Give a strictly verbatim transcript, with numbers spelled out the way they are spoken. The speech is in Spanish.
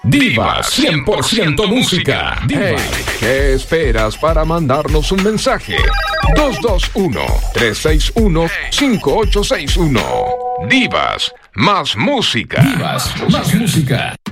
Diva cien por ciento música. Hey, ¿qué esperas para mandarnos un mensaje? dos dos uno, tres seis uno, cinco ocho seis uno. Divas, más música. Divas, más música.